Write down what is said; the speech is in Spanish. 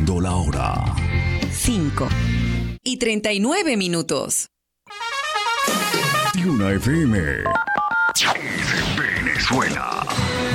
Siendo la hora 5:39. Tiuna FM es Venezuela.